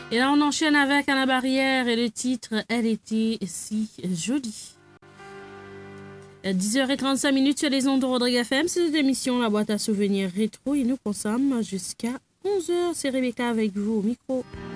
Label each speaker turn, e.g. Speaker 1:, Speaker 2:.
Speaker 1: Et là, on enchaîne avec Anna Barrière et le titre « Elle était si jolie ». 10h35 sur les ondes de Rodrigue FM. C'est cette émission La Boîte à Souvenirs Rétro et nous consomme jusqu'à 11h. C'est Rebecca avec vous au micro.